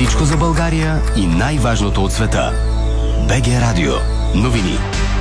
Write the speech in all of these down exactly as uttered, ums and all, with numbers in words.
Всичко за България и най-важното от света. БГ Радио. Новини.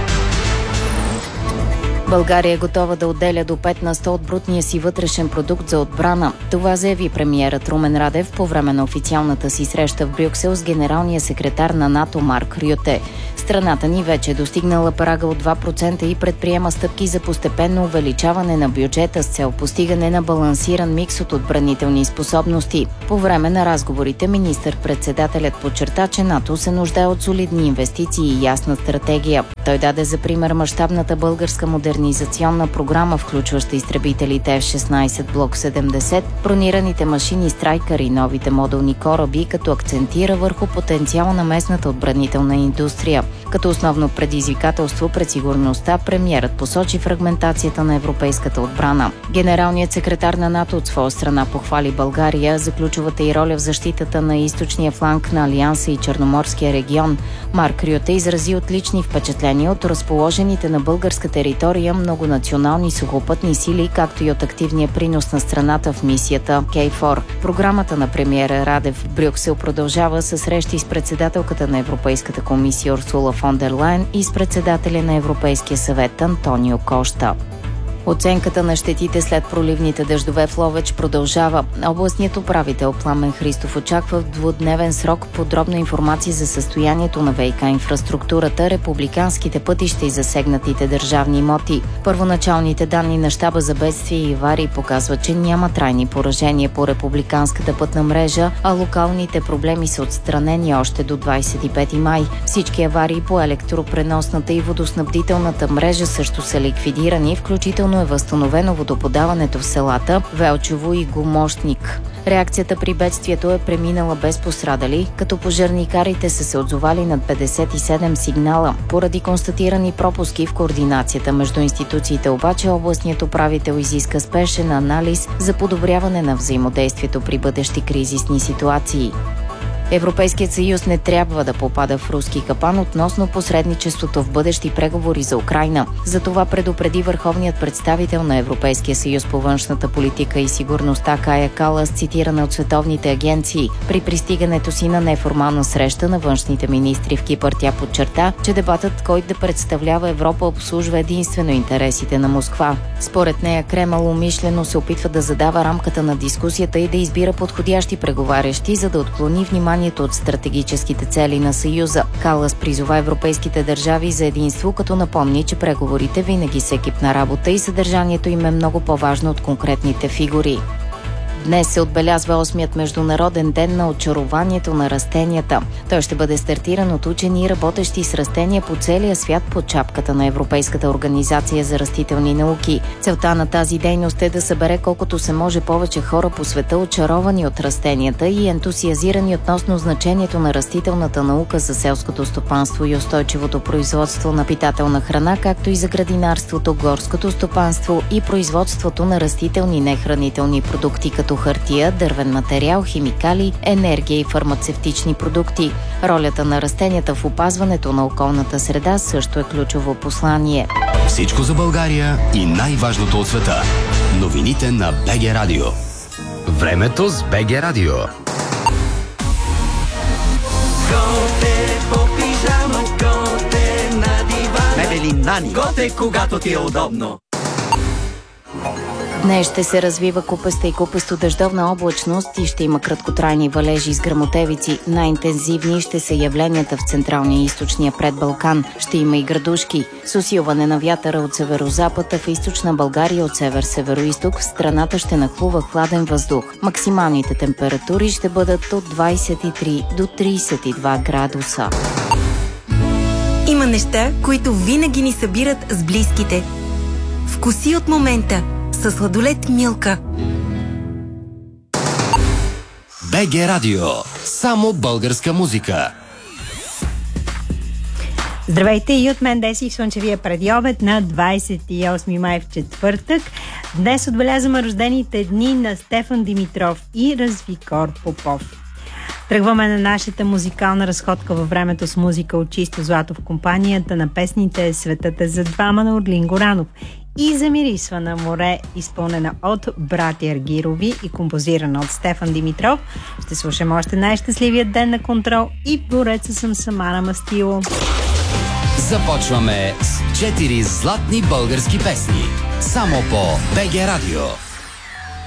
България е готова да отделя до пет на сто от брутния си вътрешен продукт за отбрана. Това заяви премиерът Румен Радев по време на официалната си среща в Брюксел с генералния секретар на НАТО Марк Рюте. Страната ни вече е достигнала прага от два процента и предприема стъпки за постепенно увеличаване на бюджета с цел постигане на балансиран микс от отбранителни способности. По време на разговорите министър-председателят подчерта, че НАТО се нуждае от солидни инвестиции и ясна стратегия. Той даде за пример мащабната българска модернизационна програма, включваща изтребителите Еф шестнайсет Блок седемдесет, бронираните машини Страйкър и новите модулни кораби, като акцентира върху потенциала на местната отбранителна индустрия. Като основно предизвикателство пред сигурността, премиерът посочи фрагментацията на европейската отбрана. Генералният секретар на НАТО от своя страна похвали България за ключовата и роля в защитата на източния фланг на Алианса и Черноморския регион. Марк Рюте изрази отлични впечатления от разположените на българска територия многонационални сухопътни сили, както и от активния принос на страната в мисията КЕЙФОР. Програмата на премиера Радев в Брюксел продължава със срещи с председателката на Европейската комисия Урсула фон дер Лайен и с председателя на Европейския съвет Антонио Кошта. Оценката на щетите след проливните дъждове в Ловеч продължава. Областният управител Пламен Христов очаква в двудневен срок подробна информация за състоянието на ВиК инфраструктурата, републиканските пътища и засегнатите държавни имоти. Първоначалните данни на щаба за бедствия и аварии показват, че няма трайни поражения по републиканската пътна мрежа, а локалните проблеми са отстранени още до двадесет и пети май. Всички аварии по електропреносната и водоснабдителната мрежа също са ликвидирани, включително е възстановено водоподаването в селата Велчево и Гомощник. Реакцията при бедствието е преминала без пострадали, като пожарникарите са се отзовали над петдесет и седем сигнала. Поради констатирани пропуски в координацията между институциите обаче, областният управител изиска спешен анализ за подобряване на взаимодействието при бъдещи кризисни ситуации. Европейският съюз не трябва да попада в руски капан относно посредничеството в бъдещи преговори за Украйна. За това предупреди върховният представител на Европейския съюз по външната политика и сигурността Кая Калас, цитирана от световните агенции. При пристигането си на неформална среща на външните министри в Кипър, тя подчерта, че дебатът, който да представлява Европа, обслужва единствено интересите на Москва. Според нея Кремъл умишлено се опитва да задава рамката на дискусията и да избира подходящи преговарящи, за да отклони внимание от стратегическите цели на Съюза. Калас призова европейските държави за единство, като напомни, че преговорите винаги са екипна работа и съдържанието им е много по-важно от конкретните фигури. Днес се отбелязва осмият международен ден на очарованието на растенията. Той ще бъде стартиран от учени, работещи с растения по целия свят под шапката на Европейската организация за растителни науки. Целта на тази дейност е да събере колкото се може повече хора по света, очаровани от растенията и ентусиазирани относно значението на растителната наука за селското стопанство и устойчивото производство на питателна храна, както и за градинарството, горското стопанство и производството на растителни нехранителни продукти, като хартия, дървен материал, химикали, енергия и фармацевтични продукти. Ролята на растенията в опазването на околната среда също е ключово послание. Всичко за България и най-важното от света. Новините на БГ Радио. Времето с БГ Радио. Готе по пижама, готе на дивана. Мебели Нани. Готе, когато ти е удобно. Днес ще се развива купеста и купесто дъждовна облачност и ще има краткотрайни валежи с гръмотевици. Най-интензивни ще са явленията в централния и източния предбалкан. Ще има и градушки. С усилване на вятъра от северозапада в източна България от север-североизток в страната ще нахлува хладен въздух. Максималните температури ще бъдат от двадесет и три до тридесет и два градуса. Има неща, които винаги ни събират с близките. Вкуси от момента със сладолед Милка. БГ Радио. Само българска музика. Здравейте и от мен Деси в слънчевия предобед на двадесет и осми май в четвъртък. Днес отбелязваме рождените дни на Стефан Димитров и Развикор Попов. Тръгваме на нашата музикална разходка във времето с музика от чисто злато в компанията на песните "Светът е за двама" на Орлин Горанов и замирисва на море, изпълнена от братя Аргирови и композирана от Стефан Димитров. Ще слушаме още най-щастливият ден на Контрол и в двореца съм Самара Мастило. Започваме с четири златни български песни. Само по БГ Радио.